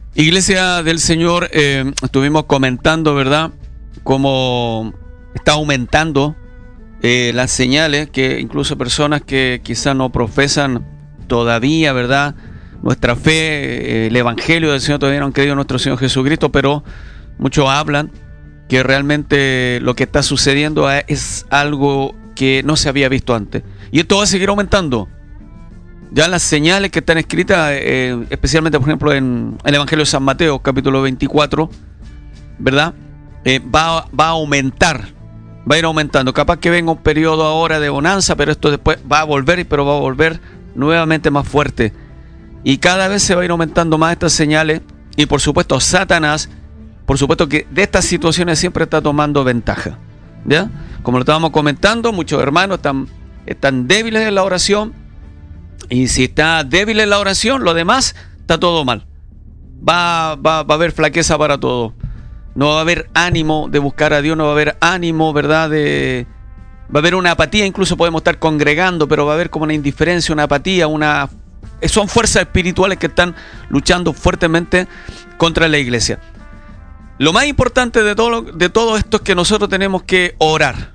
Iglesia del Señor, estuvimos comentando, ¿verdad?, cómo está aumentando las señales, que incluso personas que quizás no profesan todavía, ¿verdad?, nuestra fe, el Evangelio del Señor, todavía no han creído en nuestro Señor Jesucristo, pero muchos hablan que realmente lo que está sucediendo es algo que no se había visto antes. Y esto va a seguir aumentando. Ya las señales que están escritas, especialmente por ejemplo en el Evangelio de San Mateo, capítulo 24, ¿verdad? Va a aumentar, va a ir aumentando. Capaz que venga un periodo ahora de bonanza, pero esto después va a volver, pero va a volver nuevamente más fuerte. Y cada vez se va a ir aumentando más estas señales. Y por supuesto Satanás, por supuesto que de estas situaciones siempre está tomando ventaja, ¿ya? Como lo estábamos comentando, muchos hermanos están débiles en la oración. Y si está débil en la oración, lo demás está todo mal. Va a haber flaqueza para todo. No va a haber ánimo de buscar a Dios, no va a haber ánimo, ¿verdad? Va a haber una apatía, incluso podemos estar congregando, pero va a haber como una indiferencia, una apatía, son fuerzas espirituales que están luchando fuertemente contra la iglesia. Lo más importante de todo esto es que nosotros tenemos que orar.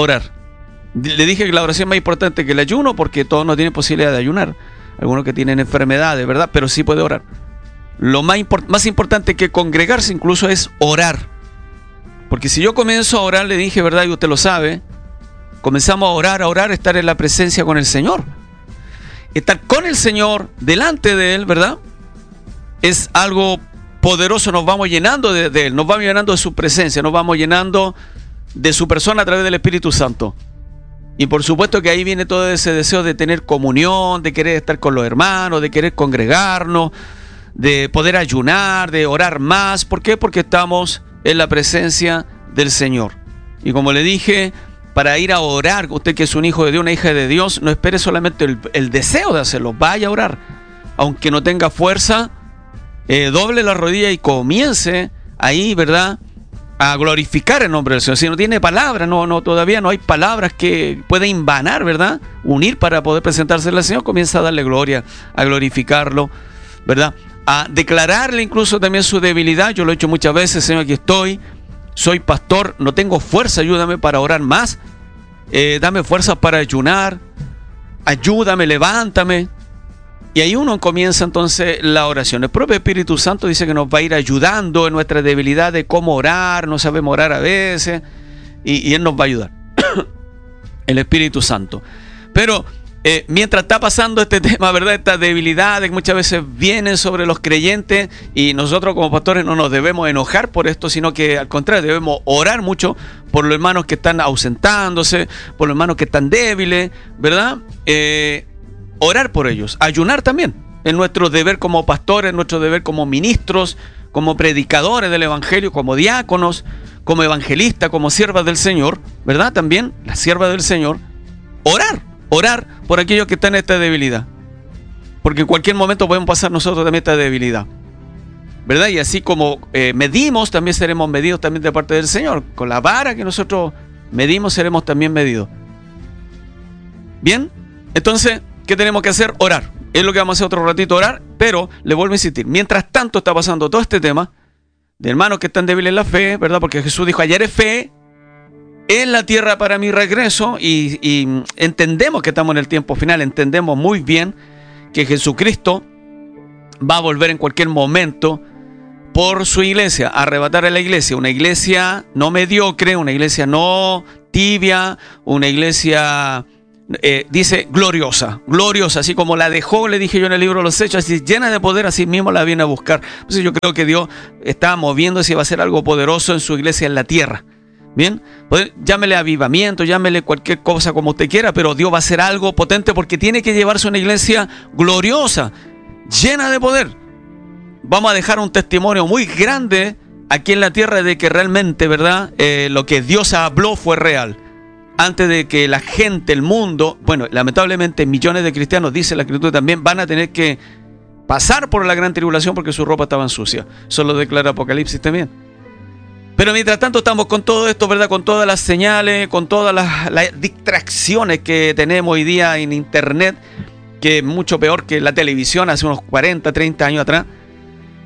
Le dije que la oración es más importante que el ayuno, porque todos no tienen posibilidad de ayunar. Algunos que tienen enfermedades, ¿verdad? Pero sí puede orar. Lo más importante que congregarse incluso es orar. Porque si yo comienzo a orar, le dije, ¿verdad? Y usted lo sabe, comenzamos a orar, estar en la presencia con el Señor. Estar con el Señor, delante de Él, ¿verdad? Es algo poderoso, nos vamos llenando de Él, nos vamos llenando de su presencia, nos vamos llenando de su persona a través del Espíritu Santo. Y por supuesto que ahí viene todo ese deseo de tener comunión, de querer estar con los hermanos, de querer congregarnos, de poder ayunar, de orar más. ¿Por qué? Porque estamos en la presencia del Señor. Y como le dije, para ir a orar, usted que es un hijo de Dios, una hija de Dios, no espere solamente el deseo de hacerlo, vaya a orar. Aunque no tenga fuerza, doble la rodilla y comience ahí, ¿verdad?, a glorificar el nombre del Señor. Si no tiene palabras, todavía no hay palabras que pueda invanar, ¿verdad?, unir para poder presentarse al Señor, comienza a darle gloria, a glorificarlo, ¿verdad?, a declararle incluso también su debilidad. Yo lo he hecho muchas veces: Señor, aquí estoy, soy pastor, no tengo fuerza, ayúdame para orar más, dame fuerzas para ayunar, ayúdame, levántame. Y ahí uno comienza entonces la oración. El propio Espíritu Santo dice que nos va a ir ayudando en nuestra debilidad de cómo orar. No sabemos orar a veces, y Él nos va a ayudar. El Espíritu Santo. Pero mientras está pasando este tema, ¿verdad?, estas debilidades que muchas veces vienen sobre los creyentes, y nosotros como pastores no nos debemos enojar por esto, sino que al contrario, debemos orar mucho por los hermanos que están ausentándose, por los hermanos que están débiles, ¿verdad? Orar por ellos, ayunar también, es nuestro deber como pastores, nuestro deber como ministros, como predicadores del Evangelio, como diáconos, como evangelistas, como siervas del Señor, ¿verdad? También las siervas del Señor, orar por aquellos que están en esta debilidad, porque en cualquier momento podemos pasar nosotros también esta debilidad, ¿verdad? Y así como medimos, también seremos medidos también de parte del Señor. Con la vara que nosotros medimos, seremos también medidos. Bien, entonces, ¿qué tenemos que hacer? Orar. Es lo que vamos a hacer otro ratito, orar. Pero le vuelvo a insistir, mientras tanto está pasando todo este tema de hermanos que están débiles en la fe, ¿verdad? Porque Jesús dijo: ayer es fe en la tierra para mi regreso. Y entendemos que estamos en el tiempo final. Entendemos muy bien que Jesucristo va a volver en cualquier momento por su iglesia, a arrebatar a la iglesia. Una iglesia no mediocre, una iglesia no tibia, una iglesia... dice gloriosa, así como la dejó, le dije yo en el libro de los Hechos, así llena de poder, así mismo la viene a buscar. Entonces yo creo que Dios está moviéndose y va a hacer algo poderoso en su iglesia en la tierra. Bien, pues, llámele avivamiento, llámele cualquier cosa como usted quiera, pero Dios va a hacer algo potente, porque tiene que llevarse una iglesia gloriosa, llena de poder. Vamos a dejar un testimonio muy grande aquí en la tierra de que realmente, ¿verdad?, lo que Dios habló fue real. Antes de que la gente, el mundo, bueno, lamentablemente millones de cristianos, dice la Escritura también, van a tener que pasar por la gran tribulación porque su ropa estaba sucia. Eso lo declara Apocalipsis también. Pero mientras tanto estamos con todo esto, ¿verdad?, con todas las señales, con todas las distracciones que tenemos hoy día en internet, que es mucho peor que la televisión hace unos 40, 30 años atrás.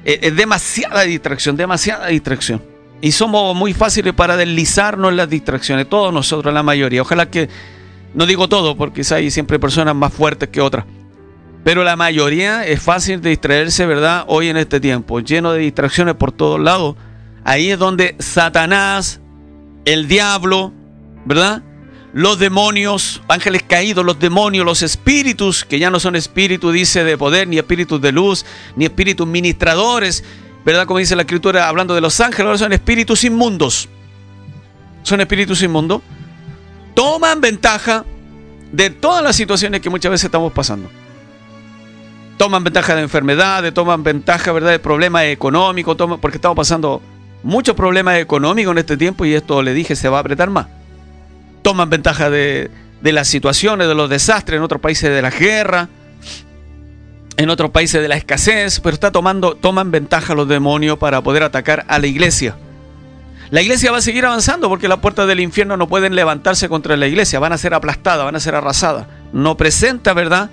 Es demasiada distracción, demasiada distracción. Y somos muy fáciles para deslizarnos en las distracciones, todos nosotros, la mayoría. Ojalá que, no digo todo, porque hay siempre personas más fuertes que otras, pero la mayoría es fácil de distraerse, ¿verdad? Hoy en este tiempo, lleno de distracciones por todos lados. Ahí es donde Satanás, el diablo, ¿verdad? Los demonios, ángeles caídos, los demonios, los espíritus, que ya no son espíritus, dice, de poder, ni espíritus de luz, ni espíritus ministradores, ¿verdad? Como dice la Escritura, hablando de los ángeles, ahora son espíritus inmundos. Son espíritus inmundos. Toman ventaja de todas las situaciones que muchas veces estamos pasando. Toman ventaja de enfermedades, toman ventaja, ¿verdad?, de problemas económicos, porque estamos pasando muchos problemas económicos en este tiempo y esto, le dije, se va a apretar más. Toman ventaja de las situaciones, de los desastres, en otros países de la guerra, en otros países de la escasez, pero toman ventaja los demonios para poder atacar a la iglesia. La iglesia va a seguir avanzando porque las puertas del infierno no pueden levantarse contra la iglesia, van a ser aplastadas, van a ser arrasadas. No presenta, ¿verdad?,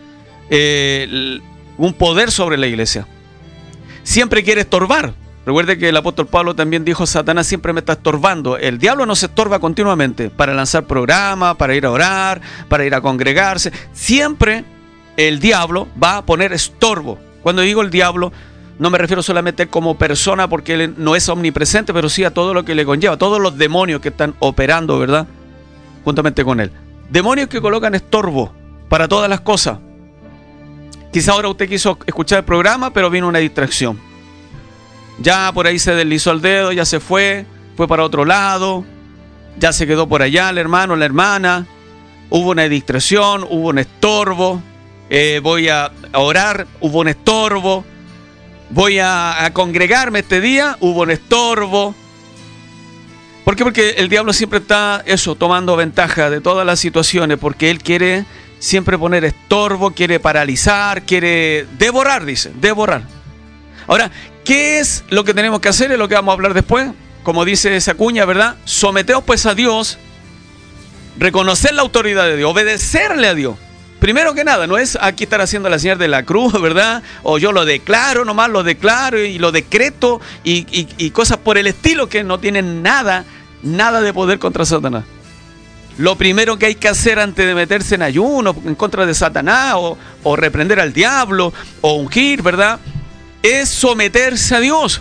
un poder sobre la iglesia. Siempre quiere estorbar. Recuerde que el apóstol Pablo también dijo: Satanás siempre me está estorbando. El diablo nos estorba continuamente para lanzar programas, para ir a orar, para ir a congregarse. Siempre el diablo va a poner estorbo. Cuando digo el diablo, no me refiero solamente como persona, porque él no es omnipresente, pero sí a todo lo que le conlleva, todos los demonios que están operando, ¿verdad?, juntamente con él. Demonios que colocan estorbo para todas las cosas. Quizá ahora usted quiso escuchar el programa, pero vino una distracción. Ya por ahí se deslizó el dedo, ya se fue para otro lado, ya se quedó por allá el hermano, la hermana. Hubo una distracción, hubo un estorbo. Voy a orar, hubo un estorbo. Voy a congregarme este día, hubo un estorbo. ¿Por qué? Porque el diablo siempre está tomando ventaja de todas las situaciones, porque él quiere siempre poner estorbo, quiere paralizar, quiere devorar, dice, devorar. Ahora, ¿qué es lo que tenemos que hacer? Es lo que vamos a hablar después. Como dice esa cuña, ¿verdad? Someteos pues a Dios, reconocer la autoridad de Dios, obedecerle a Dios. Primero que nada, no es aquí estar haciendo la señal de la cruz, ¿verdad? O yo lo declaro, nomás lo declaro y lo decreto y cosas por el estilo que no tienen nada de poder contra Satanás. Lo primero que hay que hacer antes de meterse en ayuno en contra de Satanás o reprender al diablo o ungir, ¿verdad?, es someterse a Dios.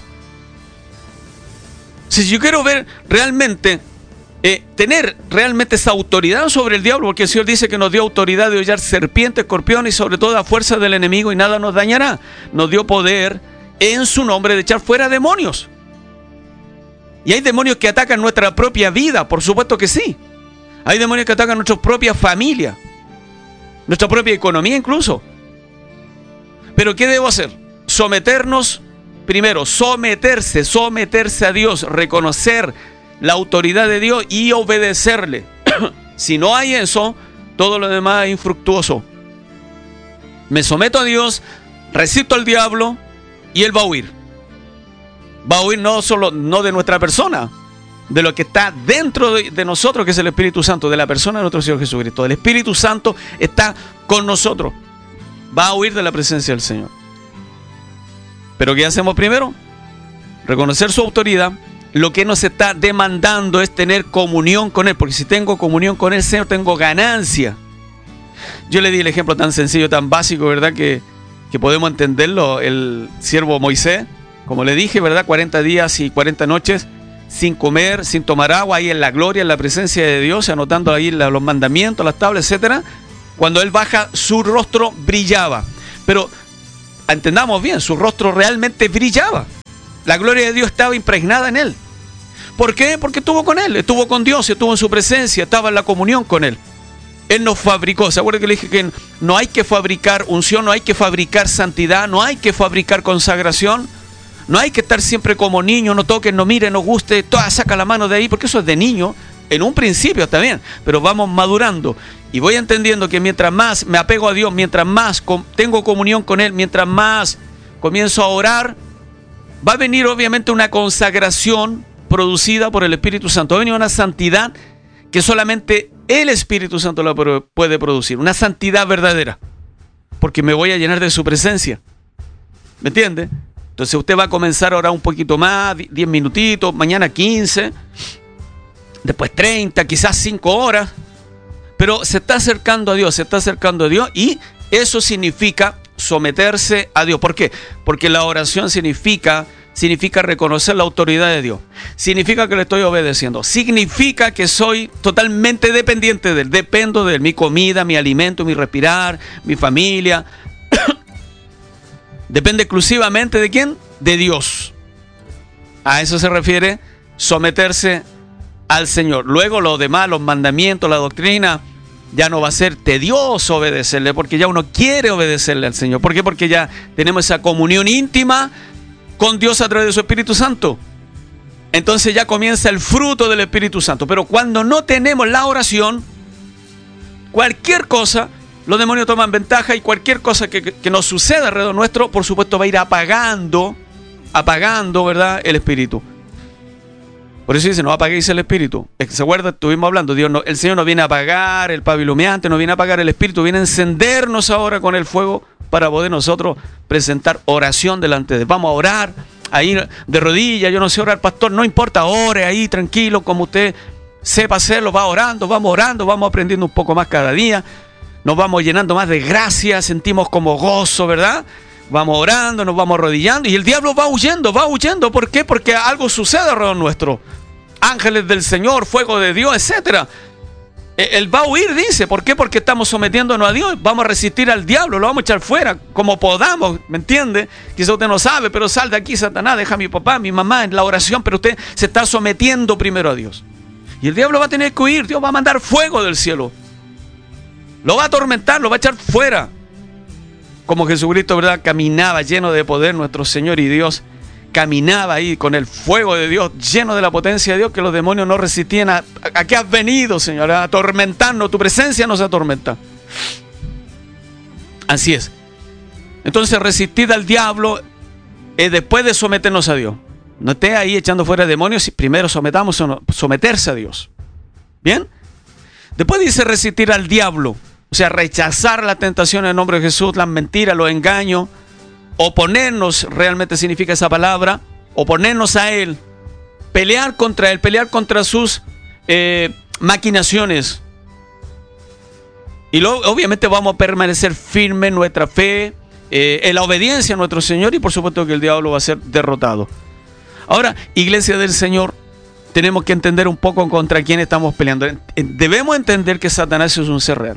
Si yo quiero ver realmente, tener realmente esa autoridad sobre el diablo, porque el Señor dice que nos dio autoridad de hollar serpientes, escorpiones y sobre todo a fuerza del enemigo y nada nos dañará. Nos dio poder en su nombre de echar fuera demonios. Y hay demonios que atacan nuestra propia vida, por supuesto que sí. Hay demonios que atacan nuestra propia familia, nuestra propia economía incluso. Pero ¿qué debo hacer? Someternos, primero, someterse a Dios, reconocer la autoridad de Dios y obedecerle. Si no hay eso, todo lo demás es infructuoso. Me someto a Dios, resisto al diablo y él va a huir. Va a huir no de nuestra persona, de lo que está dentro de nosotros, que es el Espíritu Santo, de la persona de nuestro Señor Jesucristo. El Espíritu Santo está con nosotros. Va a huir de la presencia del Señor. Pero ¿qué hacemos primero? Reconocer su autoridad. Lo que nos está demandando es tener comunión con Él, porque si tengo comunión con el Señor, tengo ganancia. Yo le di el ejemplo tan sencillo, tan básico, ¿verdad?, que podemos entenderlo. El siervo Moisés, como le dije, ¿verdad?, 40 días y 40 noches sin comer, sin tomar agua, ahí en la gloria, en la presencia de Dios, anotando ahí los mandamientos, las tablas, etcétera. Cuando él baja, su rostro brillaba. Pero entendamos bien, su rostro realmente brillaba. La gloria de Dios estaba impregnada en él. ¿Por qué? Porque estuvo con él, estuvo con Dios, estuvo en su presencia, estaba en la comunión con él. Él nos fabricó. ¿Se acuerdan que le dije que no hay que fabricar unción, no hay que fabricar santidad, no hay que fabricar consagración? No hay que estar siempre como niño, no toquen, no miren, no guste, saca la mano de ahí, porque eso es de niño. En un principio está bien, pero vamos madurando. Y voy entendiendo que mientras más me apego a Dios, mientras más tengo comunión con Él, mientras más comienzo a orar, va a venir obviamente una consagración producida por el Espíritu Santo. Va a venir una santidad que solamente el Espíritu Santo la puede producir. Una santidad verdadera. Porque me voy a llenar de su presencia. ¿Me entiende? Entonces usted va a comenzar a orar un poquito más, 10 minutitos, mañana 15, después 30, quizás 5 horas, pero se está acercando a Dios, y eso significa someterse a Dios. ¿Por qué? Porque la oración significa reconocer la autoridad de Dios. Significa que le estoy obedeciendo. Significa que soy totalmente dependiente de Él. Dependo de Él. Mi comida, mi alimento, mi respirar, mi familia. Depende exclusivamente ¿de quién? De Dios. A eso se refiere someterse al Señor. Luego lo demás, los mandamientos, la doctrina, ya no va a ser tedioso obedecerle, porque ya uno quiere obedecerle al Señor. ¿Por qué? Porque ya tenemos esa comunión íntima con Dios a través de su Espíritu Santo. Entonces ya comienza el fruto del Espíritu Santo. Pero cuando no tenemos la oración, cualquier cosa, los demonios toman ventaja, y cualquier cosa que nos suceda alrededor nuestro, por supuesto, va a ir apagando, ¿verdad?, el Espíritu. Por eso dice, no apaguéis el Espíritu. ¿Se acuerda? Estuvimos hablando, el Señor no viene a apagar el pabilo humeante, no viene a apagar el Espíritu, viene a encendernos ahora con el fuego para poder nosotros presentar oración delante de Él. Vamos a orar ahí de rodillas. Yo no sé orar, pastor, no importa, ore ahí tranquilo, como usted sepa hacerlo, vamos orando, vamos aprendiendo un poco más cada día, nos vamos llenando más de gracia, sentimos como gozo, ¿verdad? Vamos orando, nos vamos arrodillando, y el diablo va huyendo. ¿Por qué? Porque algo sucede alrededor nuestro. Ángeles del Señor, fuego de Dios, etcétera. Él va a huir, dice. ¿Por qué? Porque estamos sometiéndonos a Dios. Vamos a resistir al diablo, lo vamos a echar fuera como podamos, ¿me entiende? Quizá usted no sabe, pero sal de aquí, Satanás, deja a mi papá, a mi mamá en la oración, pero usted se está sometiendo primero a Dios. Y el diablo va a tener que huir. Dios va a mandar fuego del cielo. Lo va a atormentar, lo va a echar fuera. Como Jesucristo, ¿verdad?, caminaba lleno de poder, nuestro Señor y Dios, caminaba ahí con el fuego de Dios, lleno de la potencia de Dios, que los demonios no resistían. ¿A qué has venido, Señor? A atormentarnos, tu presencia nos atormenta. Así es. Entonces, resistid al diablo después de someternos a Dios. No esté ahí echando fuera demonios, primero someterse a Dios. ¿Bien? Después dice resistir al diablo. O sea, rechazar la tentación en el nombre de Jesús, las mentiras, los engaños. Oponernos, realmente significa esa palabra, oponernos a Él, pelear contra Él, pelear contra sus maquinaciones. Y luego, obviamente, vamos a permanecer firmes en nuestra fe, en la obediencia a nuestro Señor, y por supuesto que el diablo va a ser derrotado. Ahora, Iglesia del Señor, tenemos que entender un poco contra quién estamos peleando. Debemos entender que Satanás es un ser real.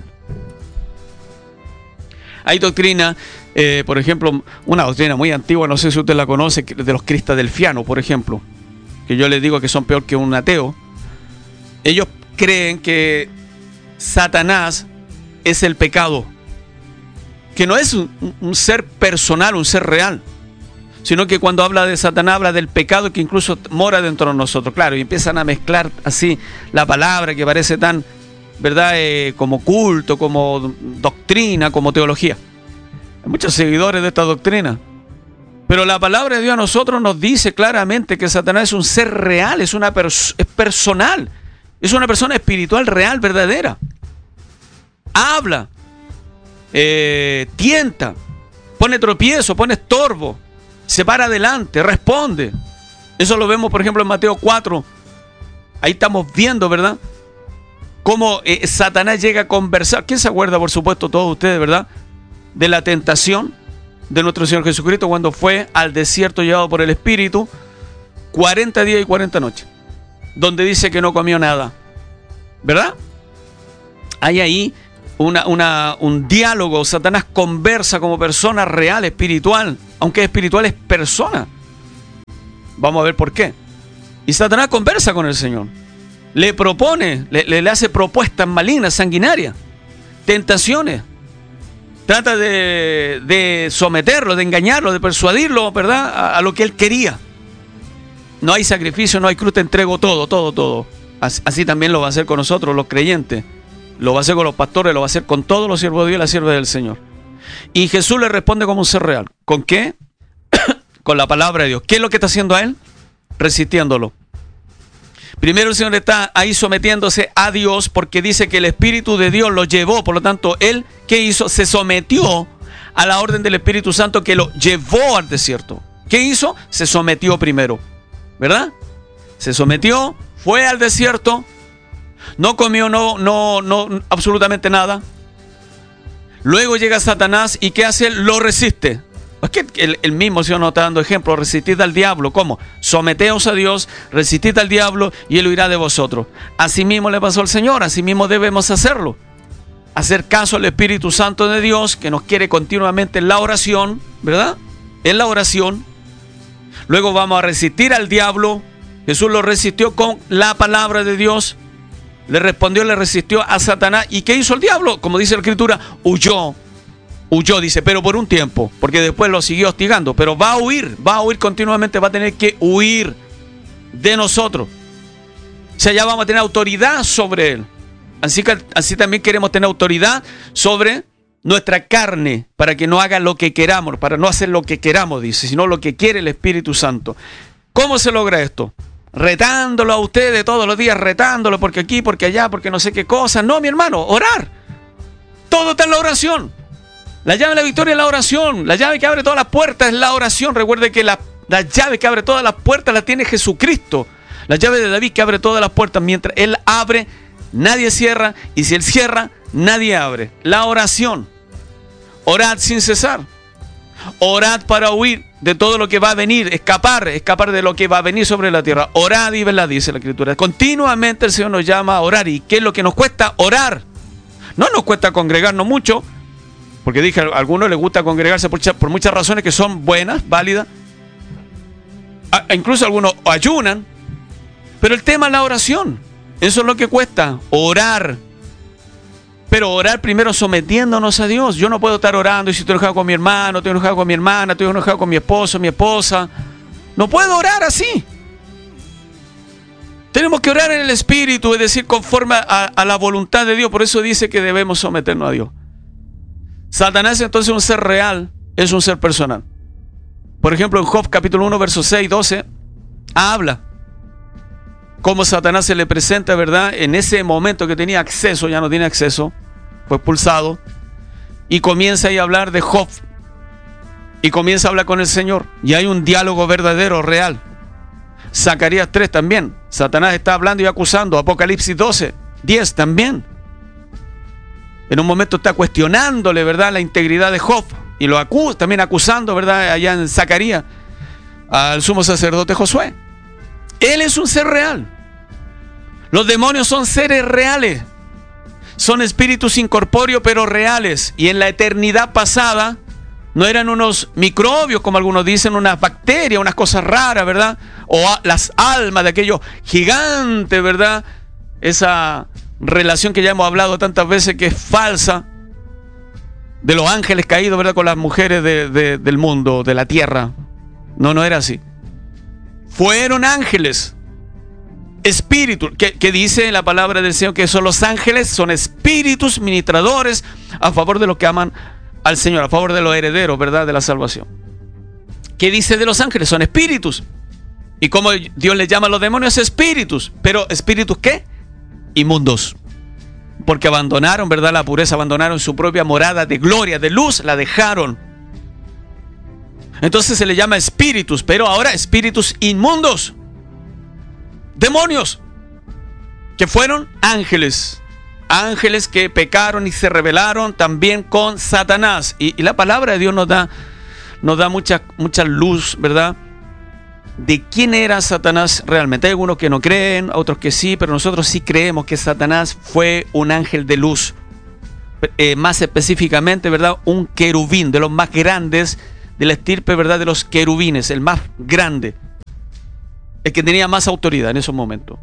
Hay doctrina, por ejemplo, una doctrina muy antigua, no sé si usted la conoce, de los cristadelfianos, por ejemplo, que yo les digo que son peor que un ateo. Ellos creen que Satanás es el pecado, que no es un ser personal, un ser real, sino que cuando habla de Satanás habla del pecado que incluso mora dentro de nosotros. Claro, y empiezan a mezclar así la palabra que parece tan, ¿verdad?, como culto, como doctrina, como teología. Hay muchos seguidores de esta doctrina. Pero la palabra de Dios a nosotros nos dice claramente que Satanás es un ser real, es personal, es una persona espiritual real, verdadera. Habla, tienta, pone tropiezo, pone estorbo, se para adelante, responde. Eso lo vemos, por ejemplo, en Mateo 4. Ahí estamos viendo, ¿verdad?, cómo Satanás llega a conversar. ¿Quién se acuerda, por supuesto, todos ustedes, ¿verdad?, de la tentación de nuestro Señor Jesucristo cuando fue al desierto llevado por el Espíritu 40 días y 40 noches, donde dice que no comió nada, ¿verdad? Hay ahí un diálogo. Satanás conversa como persona real, espiritual, aunque espiritual es persona. Vamos a ver por qué. Y Satanás conversa con el Señor, le propone, le hace propuestas malignas, sanguinarias, tentaciones. Trata de someterlo, de engañarlo, de persuadirlo, ¿verdad?, a lo que él quería. No hay sacrificio, no hay cruz, te entrego todo. Así también lo va a hacer con nosotros, los creyentes. Lo va a hacer con los pastores, lo va a hacer con todos los siervos de Dios y las siervas del Señor. Y Jesús le responde como un ser real. ¿Con qué? Con la palabra de Dios. ¿Qué es lo que está haciendo a él? Resistiéndolo. Primero el Señor está ahí sometiéndose a Dios porque dice que el Espíritu de Dios lo llevó. Por lo tanto, ¿qué hizo? Se sometió a la orden del Espíritu Santo que lo llevó al desierto. ¿Qué hizo? Se sometió primero, ¿verdad? Se sometió, fue al desierto, no comió absolutamente nada. Luego llega Satanás y ¿qué hace? Lo resiste. Es que el mismo Señor nos está dando ejemplo. Resistid al diablo. ¿Cómo? Someteos a Dios, resistid al diablo y Él huirá de vosotros. Así mismo le pasó al Señor, así mismo debemos hacerlo. Hacer caso al Espíritu Santo de Dios, que nos quiere continuamente en la oración, ¿verdad? En la oración. Luego vamos a resistir al diablo. Jesús lo resistió con la palabra de Dios. Le respondió, le resistió a Satanás. ¿Y qué hizo el diablo? Como dice la Escritura, huyó, dice, pero por un tiempo, porque después lo siguió hostigando. Pero va a huir continuamente, va a tener que huir de nosotros. O sea, ya vamos a tener autoridad sobre él. Así también queremos tener autoridad sobre nuestra carne, para que no haga lo que queramos, para no hacer lo que queramos, dice, sino lo que quiere el Espíritu Santo. ¿Cómo se logra esto? Retándolo a ustedes todos los días, retándolo porque aquí, porque allá, porque no sé qué cosa. No, mi hermano, orar. Todo está en la oración. La llave de la victoria es la oración. La llave que abre todas las puertas es la oración. Recuerde que la llave que abre todas las puertas la tiene Jesucristo. La llave de David que abre todas las puertas. Mientras Él abre, nadie cierra. Y si Él cierra, nadie abre. La oración. Orad sin cesar. Orad para huir de todo lo que va a venir, escapar de lo que va a venir sobre la tierra. Orad y velad, dice la Escritura. Continuamente el Señor nos llama a orar. ¿Y qué es lo que nos cuesta? Orar. No nos cuesta congregarnos mucho, porque dije, a algunos les gusta congregarse por muchas razones que son buenas, válidas. Incluso algunos ayunan. Pero el tema es la oración. Eso es lo que cuesta, orar. Pero orar primero sometiéndonos a Dios. Yo no puedo estar orando y si estoy enojado con mi hermano, estoy enojado con mi hermana, estoy enojado con mi esposo, mi esposa. No puedo orar así. Tenemos que orar en el Espíritu, es decir, conforme a la voluntad de Dios. Por eso dice que debemos someternos a Dios. Satanás entonces es un ser real, es un ser personal. Por ejemplo, en Job capítulo 1, versos 6 y 12, habla cómo Satanás se le presenta, ¿verdad? En ese momento que tenía acceso, ya no tiene acceso, fue expulsado, y comienza ahí a hablar de Job, y comienza a hablar con el Señor, y hay un diálogo verdadero, real. Zacarías 3 también, Satanás está hablando y acusando. Apocalipsis 10 también. En un momento está cuestionándole, ¿verdad?, la integridad de Job, y lo acusa, también acusando, ¿verdad?, allá en Zacarías, al sumo sacerdote Josué. Él es un ser real. Los demonios son seres reales. Son espíritus incorpóreos pero reales. Y en la eternidad pasada no eran unos microbios, como algunos dicen, unas bacterias, unas cosas raras, ¿verdad? O las almas de aquellos gigantes, ¿verdad? Esa relación que ya hemos hablado tantas veces que es falsa, de los ángeles caídos, ¿verdad?, con las mujeres del mundo, de la tierra. No era así. Fueron ángeles, espíritus, que dice la palabra del Señor que son los ángeles, son espíritus ministradores a favor de los que aman al Señor, a favor de los herederos, ¿verdad?, de la salvación. ¿Qué dice de los ángeles? Son espíritus. ¿Y cómo Dios les llama a los demonios? Espíritus. ¿Pero espíritus qué? Inmundos. Porque abandonaron, ¿verdad?, la pureza, abandonaron su propia morada de gloria, de luz, la dejaron. Entonces se le llama espíritus, pero ahora espíritus inmundos. Demonios. Que fueron ángeles. Ángeles que pecaron y se rebelaron también con Satanás. Y la palabra de Dios nos da mucha luz, ¿verdad?, de quién era Satanás realmente. Hay algunos que no creen, otros que sí, pero nosotros sí creemos que Satanás fue un ángel de luz. Más específicamente, ¿verdad?, un querubín, de los más grandes de la estirpe, ¿verdad?, de los querubines, el más grande, el que tenía más autoridad en esos momentos.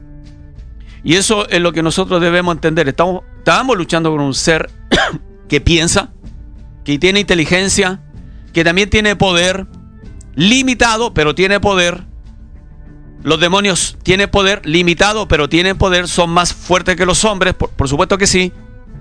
Y eso es lo que nosotros debemos entender. Estábamos luchando con un ser que piensa, que tiene inteligencia, que también tiene poder, limitado, pero tiene poder. Los demonios tienen poder, limitado, pero tienen poder, son más fuertes que los hombres, por supuesto que sí.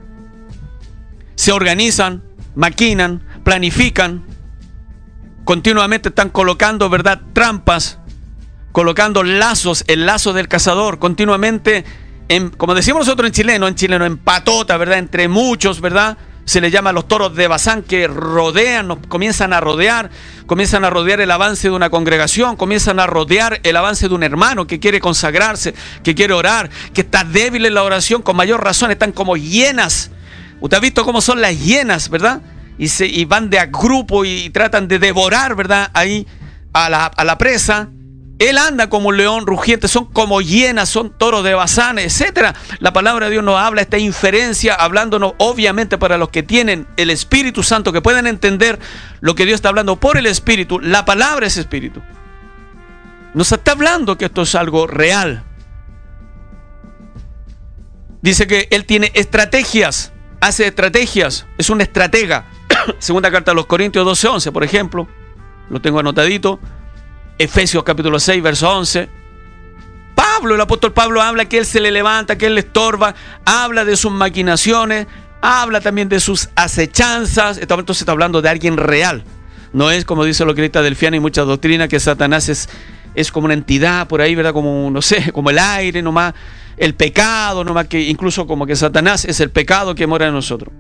Se organizan, maquinan, planifican, continuamente están colocando, ¿verdad?, trampas, colocando lazos, el lazo del cazador, continuamente, como decimos nosotros en chileno, en patota, ¿verdad?, entre muchos, ¿verdad?, se le llama los toros de Basán, que rodean, nos comienzan a rodear el avance de una congregación, comienzan a rodear el avance de un hermano que quiere consagrarse, que quiere orar, que está débil en la oración, con mayor razón están como hienas. Usted ha visto cómo son las hienas, ¿verdad? Y van de a grupo y tratan de devorar, ¿verdad? Ahí a la presa. Él anda como un león rugiente, son como hienas, son toros de Basán, etc. La palabra de Dios nos habla esta inferencia, hablándonos obviamente para los que tienen el Espíritu Santo, que pueden entender lo que Dios está hablando por el Espíritu. La palabra es Espíritu. Nos está hablando que esto es algo real. Dice que Él tiene estrategias, hace estrategias, es un estratega. Segunda carta a los Corintios 12:11, por ejemplo, lo tengo anotadito. Efesios capítulo 6, verso 11. El apóstol Pablo habla que él se le levanta, que él le estorba, habla de sus maquinaciones, habla también de sus acechanzas. Entonces está hablando de alguien real. No es como dice los cristianos delfianos y muchas doctrinas, que Satanás es como una entidad por ahí, ¿verdad? Como, no sé, como el aire nomás, el pecado nomás, que incluso como que Satanás es el pecado que mora en nosotros.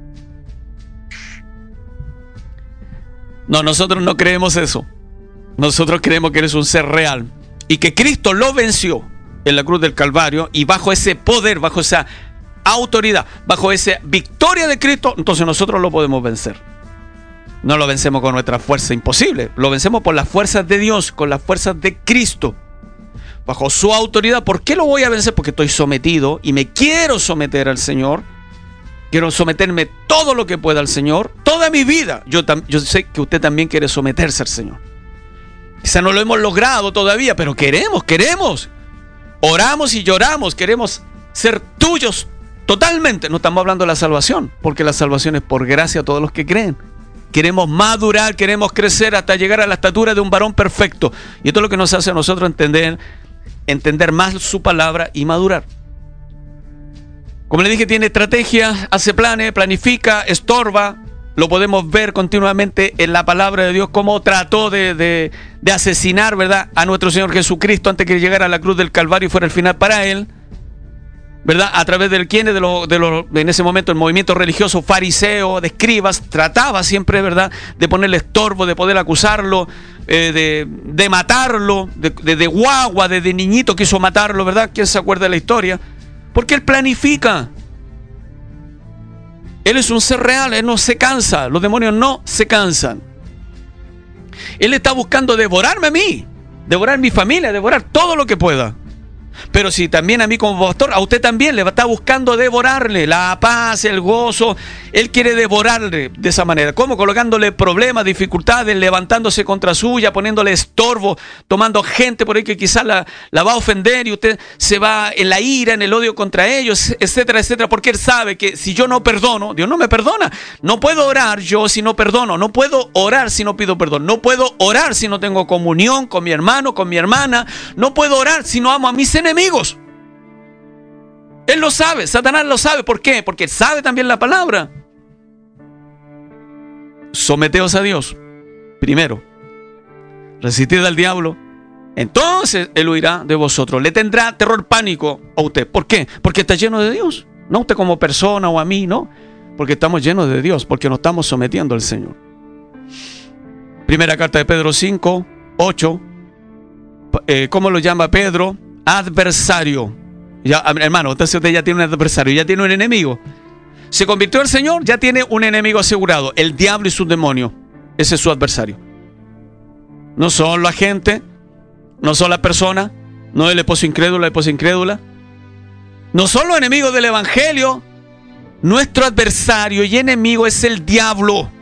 No, nosotros no creemos eso. Nosotros creemos que eres un ser real y que Cristo lo venció en la cruz del Calvario, y bajo ese poder, bajo esa autoridad, bajo esa victoria de Cristo, entonces nosotros lo podemos vencer. No lo vencemos con nuestra fuerza, imposible. Lo vencemos por las fuerzas de Dios, con las fuerzas de Cristo, bajo su autoridad. ¿Por qué lo voy a vencer? Porque estoy sometido y me quiero someter al Señor. Quiero someterme todo lo que pueda al Señor, toda mi vida. Yo sé que usted también quiere someterse al Señor. Quizá no lo hemos logrado todavía, pero queremos. Oramos y lloramos, queremos ser tuyos totalmente. No estamos hablando de la salvación, porque la salvación es por gracia a todos los que creen. Queremos madurar, queremos crecer hasta llegar a la estatura de un varón perfecto. Y esto es lo que nos hace a nosotros entender más su palabra y madurar. Como le dije, tiene estrategias, hace planes, planifica, estorba. Lo podemos ver continuamente en la palabra de Dios, cómo trató de asesinar, ¿verdad?, a nuestro Señor Jesucristo antes que llegara a la cruz del Calvario y fuera el final para Él, ¿verdad? A través de quienes, en ese momento, el movimiento religioso fariseo, de escribas, trataba siempre, ¿verdad?, de ponerle estorbo, de poder acusarlo, de matarlo, de guagua, de niñito quiso matarlo, ¿verdad? ¿Quién se acuerda de la historia? Porque Él planifica. Él es un ser real, Él no se cansa. Los demonios no se cansan. Él está buscando devorarme a mí, devorar mi familia, devorar todo lo que pueda. Pero si también a mí como pastor, a usted también le está buscando devorarle la paz, el gozo. Él quiere devorarle de esa manera. ¿Cómo? Colocándole problemas, dificultades, levantándose contra suya, poniéndole estorbo, tomando gente por ahí que quizás la va a ofender y usted se va en la ira, en el odio contra ellos, etcétera, etcétera. Porque él sabe que si yo no perdono, Dios no me perdona. No puedo orar yo si no perdono. No puedo orar si no pido perdón. No puedo orar si no tengo comunión con mi hermano, con mi hermana. No puedo orar si no amo a mis enemigos. Él lo sabe, Satanás lo sabe. ¿Por qué? Porque él sabe también la palabra. Someteos a Dios primero, resistid al diablo, entonces él huirá de vosotros. Le tendrá terror, pánico a usted. ¿Por qué? Porque está lleno de Dios. No usted como persona o a mí, no. Porque estamos llenos de Dios, porque nos estamos sometiendo al Señor. Primera carta de Pedro 5, 8. ¿Cómo lo llama Pedro? Adversario. Ya, hermano, entonces usted ya tiene un adversario, ya tiene un enemigo. Se convirtió al Señor, ya tiene un enemigo asegurado. El diablo y sus demonios. Ese es su adversario. No son la gente, no son las personas, no es el esposo incrédulo, la esposa incrédula. No son los enemigos del Evangelio. Nuestro adversario y enemigo es el diablo.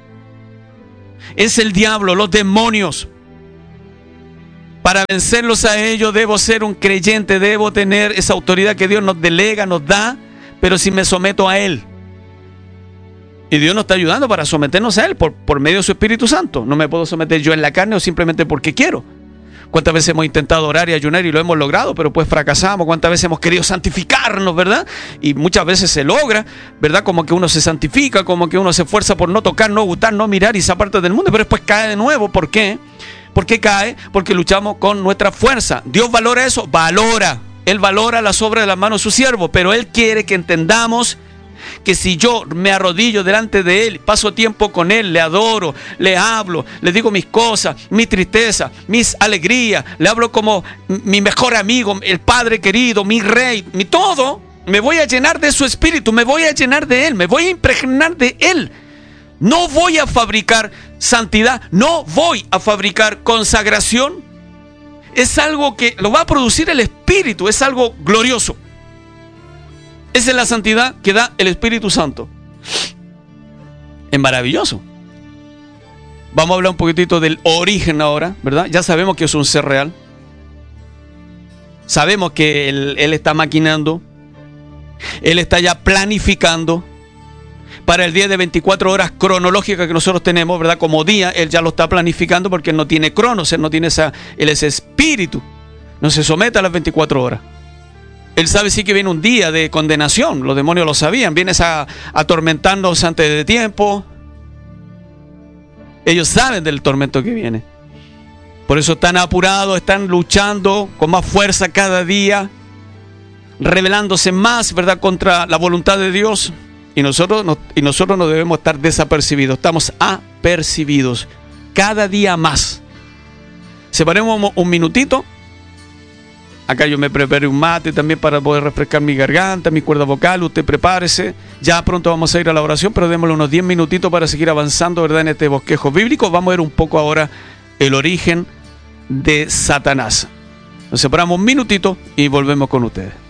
Es el diablo, los demonios. Para vencerlos a ellos debo ser un creyente, debo tener esa autoridad que Dios nos delega, nos da, pero si me someto a Él. Y Dios nos está ayudando para someternos a Él por medio de su Espíritu Santo. No me puedo someter yo en la carne o simplemente porque quiero. ¿Cuántas veces hemos intentado orar y ayunar y lo hemos logrado, pero pues fracasamos? ¿Cuántas veces hemos querido santificarnos, verdad? Y muchas veces se logra, ¿verdad? Como que uno se santifica, como que uno se esfuerza por no tocar, no gustar, no mirar y se aparta del mundo, pero después cae de nuevo. ¿Por qué? ¿Por qué cae? Porque luchamos con nuestra fuerza. ¿Dios valora eso? Valora. Él valora las obras de las manos de su siervo, pero Él quiere que entendamos que si yo me arrodillo delante de Él, paso tiempo con Él, le adoro, le hablo, le digo mis cosas, mi tristeza, mis alegrías, le hablo como mi mejor amigo, el Padre querido, mi Rey, mi todo, me voy a llenar de su Espíritu, me voy a llenar de Él, me voy a impregnar de Él. No voy a fabricar santidad, no voy a fabricar consagración. Es algo que lo va a producir el Espíritu, es algo glorioso. Esa es la santidad que da el Espíritu Santo. Es maravilloso. Vamos a hablar un poquitito del origen ahora, ¿verdad? Ya sabemos que es un ser real. Sabemos que Él está maquinando. Él está ya planificando para el día de 24 horas cronológicas que nosotros tenemos, ¿verdad? Como día, Él ya lo está planificando porque Él no tiene cronos, Él no tiene Él es espíritu. No se somete a las 24 horas. Él sabe sí que viene un día de condenación, los demonios lo sabían, vienes a atormentarnos antes de tiempo. Ellos saben del tormento que viene. Por eso están apurados, están luchando con más fuerza cada día, rebelándose más, ¿verdad?, contra la voluntad de Dios. Y nosotros no debemos estar desapercibidos, estamos apercibidos cada día más. Separemos un minutito. Acá yo me preparé un mate también para poder refrescar mi garganta, mi cuerda vocal. Usted prepárese. Ya pronto vamos a ir a la oración, pero démosle unos 10 minutitos para seguir avanzando, ¿verdad?, en este bosquejo bíblico. Vamos a ver un poco ahora el origen de Satanás. Nos separamos un minutito y volvemos con ustedes.